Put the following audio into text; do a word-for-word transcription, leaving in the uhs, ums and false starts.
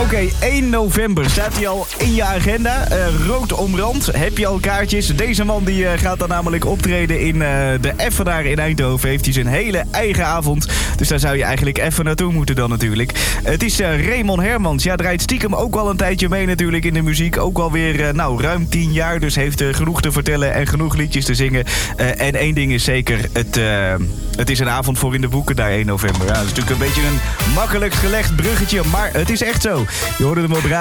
Oké, okay, één november staat hij al in je agenda. Uh, rood omrand. Heb je al kaartjes? Deze man die uh, gaat dan namelijk optreden in uh, de Effenaar in Eindhoven. Heeft hij zijn hele eigen avond. Dus daar zou je eigenlijk even naartoe moeten dan natuurlijk. Uh, het is uh, Raymond Hermans. Ja, draait stiekem ook al een tijdje mee natuurlijk in de muziek. Ook alweer uh, nou, ruim tien jaar. Dus heeft uh, genoeg te vertellen en genoeg liedjes te zingen. Uh, en één ding is zeker. Het, uh, het is een avond voor in de boeken daar één november. Ja, dat is natuurlijk een beetje een makkelijk gelegd bruggetje. Maar het is echt zo. Je hoorde hem op radio.